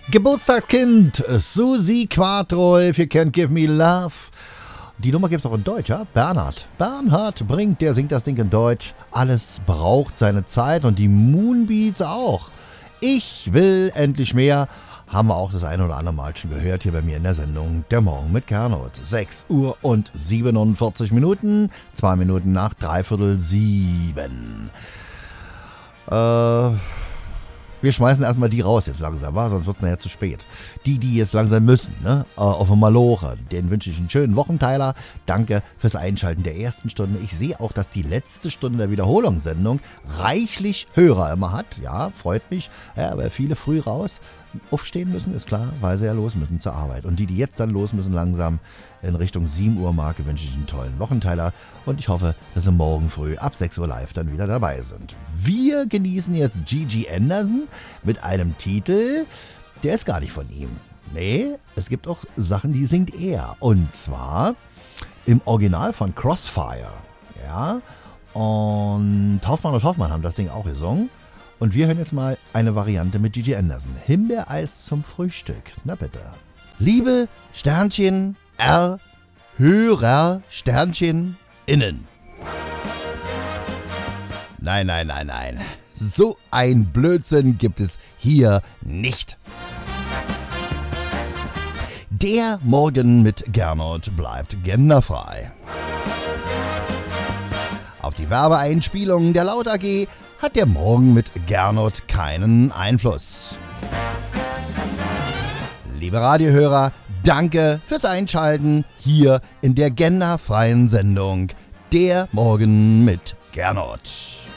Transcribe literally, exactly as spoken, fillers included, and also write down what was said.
Geburtstagskind, Susi Quattro, if you can't give me love. Die Nummer gibt's auch in Deutsch, ja? Bernhard. Bernhard bringt, der singt das Ding in Deutsch. Alles braucht seine Zeit und die Moonbeats auch. Ich will endlich mehr. Haben wir auch das ein oder andere Mal schon gehört hier bei mir in der Sendung Der Morgen mit Gernot. sechs Uhr und siebenundvierzig Minuten, zwei Minuten nach dreiviertel sieben. Äh... Wir schmeißen erstmal die raus jetzt langsam, wa? Sonst wird es nachher zu spät. Die, die jetzt langsam müssen, ne? Auf dem Maloche, denen wünsche ich einen schönen Wochenteiler. Danke fürs Einschalten der ersten Stunde. Ich sehe auch, dass die letzte Stunde der Wiederholungssendung reichlich Hörer immer hat. Ja, freut mich. Ja, aber viele früh raus aufstehen müssen, ist klar, weil sie ja los müssen zur Arbeit. Und die, die jetzt dann los müssen, langsam in Richtung sieben Uhr Marke, wünsche ich einen tollen Wochenteiler. Und ich hoffe, dass sie morgen früh ab sechs Uhr live dann wieder dabei sind. Wir genießen jetzt Gigi Anderson mit einem Titel, der ist gar nicht von ihm. Nee, es gibt auch Sachen, die singt er. Und zwar im Original von Crossfire. Ja, und Hoffmann und Hoffmann haben das Ding auch gesungen. Und wir hören jetzt mal eine Variante mit Gigi Anderson. Himbeereis zum Frühstück. Na bitte. Liebe Sternchen R, Hörer Sternchen innen. Nein, nein, nein, nein. So ein Blödsinn gibt es hier nicht. Der Morgen mit Gernot bleibt genderfrei. Auf die Werbeeinspielung der Laut A G hat der Morgen mit Gernot keinen Einfluss. Liebe Radiohörer, danke fürs Einschalten hier in der genderfreien Sendung Der Morgen mit Gernot.